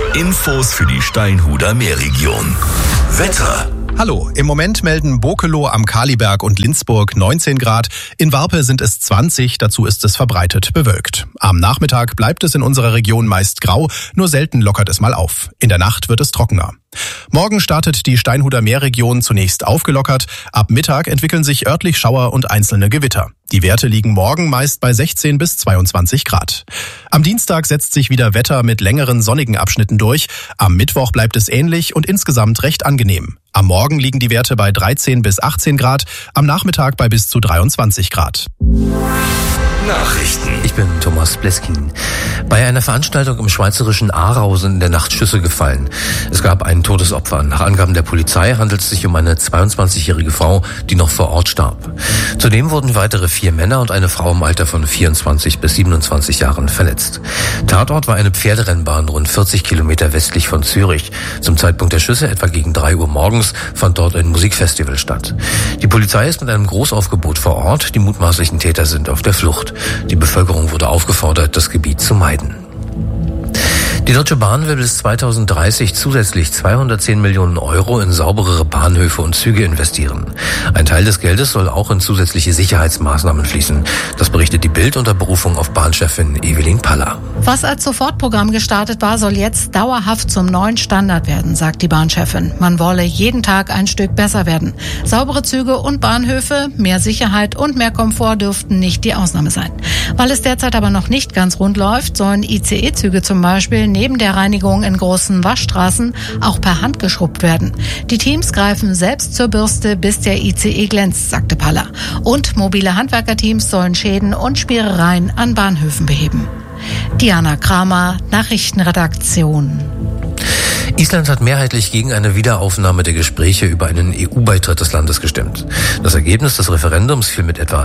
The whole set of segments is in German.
Infos für die Steinhuder Meerregion. Wetter. Hallo, im Moment melden Bokelow am Kaliberg und Lindsburg 19 Grad. In Warpe sind es 20, dazu ist es verbreitet bewölkt. Am Nachmittag bleibt es in unserer Region meist grau, nur selten lockert es mal auf. In der Nacht wird es trockener. Morgen startet die Steinhuder Meerregion zunächst aufgelockert. Ab Mittag entwickeln sich örtlich Schauer und einzelne Gewitter. Die Werte liegen morgen meist bei 16 bis 22 Grad. Am Dienstag setzt sich wieder Wetter mit längeren sonnigen Abschnitten durch. Am Mittwoch bleibt es ähnlich und insgesamt recht angenehm. Am Morgen liegen die Werte bei 13 bis 18 Grad, am Nachmittag bei bis zu 23 Grad. Nachrichten. Ich bin Thomas Bleskin. Bei einer Veranstaltung im schweizerischen Aarau sind in der Nacht Schüsse gefallen. Es gab ein Todesopfer. Nach Angaben der Polizei handelt es sich um eine 22-jährige Frau, die noch vor Ort starb. Zudem wurden weitere 4 Männer und eine Frau im Alter von 24 bis 27 Jahren verletzt. Tatort war eine Pferderennbahn rund 40 Kilometer westlich von Zürich. Zum Zeitpunkt der Schüsse, etwa gegen 3 Uhr morgens, fand dort ein Musikfestival statt. Die Polizei ist mit einem Großaufgebot vor Ort. Die mutmaßlichen Täter sind auf der Flucht. Die Bevölkerung wurde aufgefordert, das Gebiet zu meiden. Die Deutsche Bahn will bis 2030 zusätzlich 210 Millionen Euro in sauberere Bahnhöfe und Züge investieren. Ein Teil des Geldes soll auch in zusätzliche Sicherheitsmaßnahmen fließen. Das berichtet die Bild unter Berufung auf Bahnchefin Evelyn Paller. Was als Sofortprogramm gestartet war, soll jetzt dauerhaft zum neuen Standard werden, sagt die Bahnchefin. Man wolle jeden Tag ein Stück besser werden. Saubere Züge und Bahnhöfe, mehr Sicherheit und mehr Komfort dürften nicht die Ausnahme sein. Weil es derzeit aber noch nicht ganz rund läuft, sollen ICE-Züge zum Beispiel neben der Reinigung in großen Waschstraßen auch per Hand geschrubbt werden. Die Teams greifen selbst zur Bürste, bis der ICE glänzt, sagte Paller. Und mobile Handwerkerteams sollen Schäden und Spierereien an Bahnhöfen beheben. Diana Kramer, Nachrichtenredaktion. Island hat mehrheitlich gegen eine Wiederaufnahme der Gespräche über einen EU-Beitritt des Landes gestimmt. Das Ergebnis des Referendums fiel mit etwa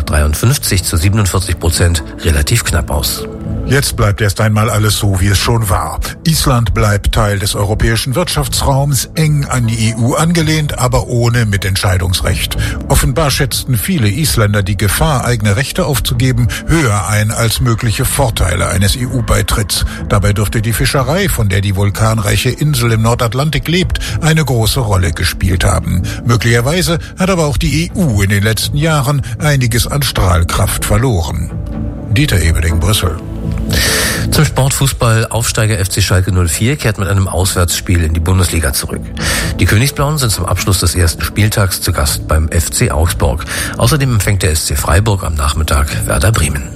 53-47% relativ knapp aus. Jetzt bleibt erst einmal alles so, wie es schon war. Island bleibt Teil des europäischen Wirtschaftsraums, eng an die EU angelehnt, aber ohne Mitentscheidungsrecht. Offenbar schätzten viele Isländer die Gefahr, eigene Rechte aufzugeben, höher ein als mögliche Vorteile eines EU-Beitritts. Dabei dürfte die Fischerei, von der die vulkanreiche Insel im Nordatlantik lebt, eine große Rolle gespielt haben. Möglicherweise hat aber auch die EU in den letzten Jahren einiges an Strahlkraft verloren. Dieter Ebeling, Brüssel. Zum Sportfußball. Aufsteiger FC Schalke 04 kehrt mit einem Auswärtsspiel in die Bundesliga zurück. Die Königsblauen sind zum Abschluss des ersten Spieltags zu Gast beim FC Augsburg. Außerdem empfängt der SC Freiburg am Nachmittag Werder Bremen.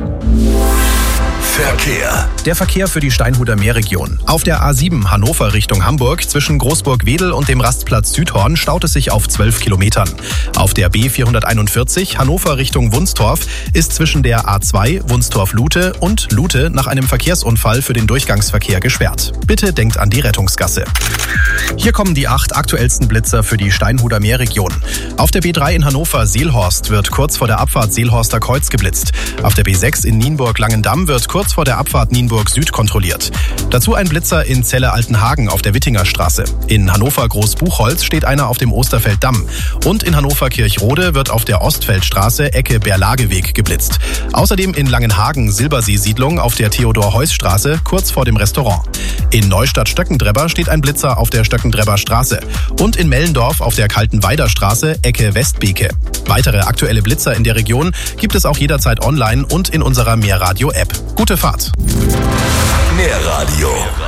Verkehr. Der Verkehr für die Steinhuder Meerregion. Auf der A7 Hannover Richtung Hamburg zwischen Großburg-Wedel und dem Rastplatz Südhorn staut es sich auf 12 Kilometern. Auf der B441 Hannover Richtung Wunstorf ist zwischen der A2 Wunstorf-Lute und Lute nach einem Verkehrsunfall für den Durchgangsverkehr gesperrt. Bitte denkt an die Rettungsgasse. Hier kommen die 8 aktuellsten Blitzer für die Steinhuder Meerregion. Auf der B3 in Hannover-Seelhorst wird kurz vor der Abfahrt Seelhorster Kreuz geblitzt. Auf der B6 in Nienburg-Langendamm wird kurz vor der Abfahrt Nienburg Süd kontrolliert. Dazu ein Blitzer in Celle-Altenhagen auf der Wittinger Straße. In Hannover Großbuchholz steht einer auf dem Osterfelddamm. Und in Hannover Kirchrode wird auf der Ostfeldstraße Ecke Berlageweg geblitzt. Außerdem in Langenhagen Silbersee-Siedlung auf der Theodor-Heuss-Straße kurz vor dem Restaurant. In Neustadt-Stöckendrebber steht ein Blitzer auf der Stöckendrebber Straße. Und in Mellendorf auf der Kaltenweider Straße Ecke Westbeke. Weitere aktuelle Blitzer in der Region gibt es auch jederzeit online und in unserer Meerradio-App. Gute Fahrt! Meerradio